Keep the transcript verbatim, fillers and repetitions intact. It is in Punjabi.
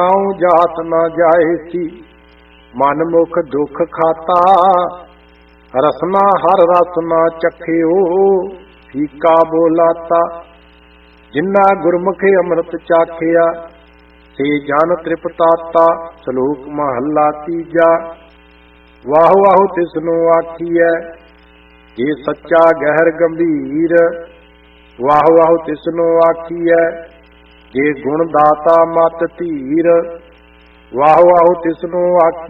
ਜਾਤ ਨਾ ਜਾਏ ਸੀ, ਮਨ ਮੁਖ ਦੁਖ ਖਾਤਾ। ਰਸਨਾ ਹਰ ਰਸ ਨਾ ਚਖਿਓ, ਫੀਕਾ ਬੋਲਾਤਾ। ਜਿਨ੍ਹਾਂ ਗੁਰਮੁਖੇ ਅੰਮ੍ਰਿਤ ਚਾਖਿਆ, ਸੇ ਜਨ ਤ੍ਰਿਪਤਾਤਾ। ਸ਼ਲੋਕ ਮਹੱਲਾ ਤੀਜਾ। ਵਾਹ ਵਾਹ ਤਿਸਨੂੰ ਆਖੀਐ, ਜੇ ਸੱਚਾ ਗਹਿਰ ਗੰਭੀਰ। ਵਾਹ ਵਾਹ ਤਿਸਨੂੰ ਆਖੀਐ, ਜੇ ਗੁਣ ਦਾਤਾ ਮਤ ਧੀਰ। ਵਾਹ ਵਾਹ ਤਿਸਨੂੰ ਆਖੀਐ,